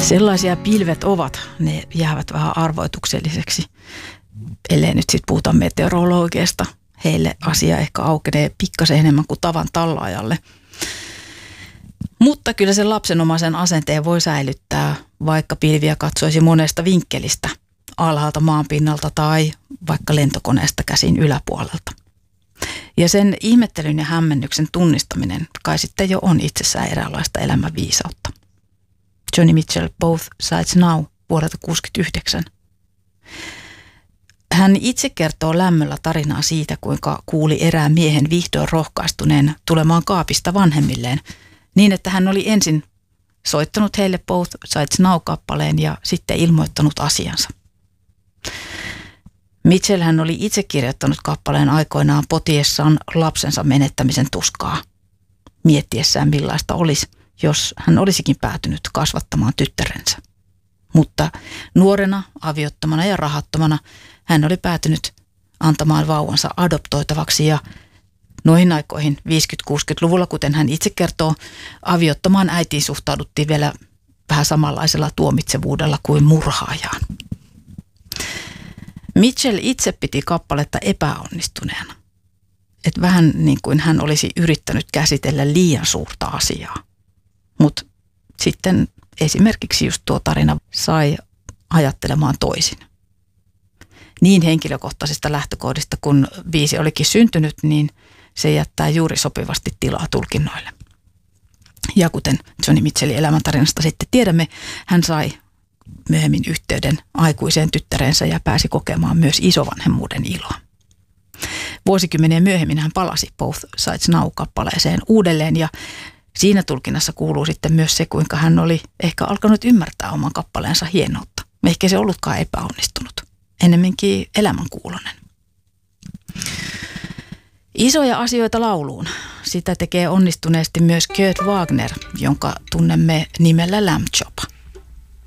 Sellaisia pilvet ovat, ne jäävät vähän arvoitukselliseksi, ellei nyt sitten puhuta meteorologiasta. Heille asia ehkä aukenee pikkasen enemmän kuin tavan tallaajalle. Mutta kyllä sen lapsenomaisen asenteen voi säilyttää, vaikka pilviä katsoisi monesta vinkkelistä, alhaalta maanpinnalta tai vaikka lentokoneesta käsin yläpuolelta. Ja sen ihmettelyn ja hämmennyksen tunnistaminen kai sitten jo on itsessään eräänlaista elämän viisautta. Joni Mitchell, Both Sides Now, vuodelta 1969. Hän itse kertoo lämmöllä tarinaa siitä, kuinka kuuli erään miehen vihdoin rohkaistuneen tulemaan kaapista vanhemmilleen, niin että hän oli ensin soittanut heille Both Sides Now-kappaleen ja sitten ilmoittanut asiansa. Mitchell hän oli itse kirjoittanut kappaleen aikoinaan potiessaan lapsensa menettämisen tuskaa, miettiessään millaista olisi, jos hän olisikin päätynyt kasvattamaan tyttärensä. Mutta nuorena, aviottomana ja rahattomana hän oli päätynyt antamaan vauvansa adoptoitavaksi ja noihin aikoihin 50-60-luvulla, kuten hän itse kertoo, aviottomaan äitiin suhtauduttiin vielä vähän samanlaisella tuomitsevuudella kuin murhaajaan. Mitchell itse piti kappaletta epäonnistuneena. Että vähän niin kuin hän olisi yrittänyt käsitellä liian suurta asiaa. Mutta sitten esimerkiksi just tuo tarina sai ajattelemaan toisin. Niin henkilökohtaisista lähtökohdista, kun biisi olikin syntynyt, niin se jättää juuri sopivasti tilaa tulkinnoille. Ja kuten Joni Mitchellin elämäntarinasta sitten tiedämme, hän sai myöhemmin yhteyden aikuiseen tyttärensä ja pääsi kokemaan myös isovanhemmuuden iloa. Vuosikymmeniä myöhemmin hän palasi Both Sides Now-kappaleeseen uudelleen ja siinä tulkinnassa kuuluu sitten myös se, kuinka hän oli ehkä alkanut ymmärtää oman kappaleensa hienoutta. Ehkä se ollutkaan epäonnistunut, ennemminkin elämänkuulonen. Isoja asioita lauluun. Sitä tekee onnistuneesti myös Kurt Wagner, jonka tunnemme nimellä Lamb Chop.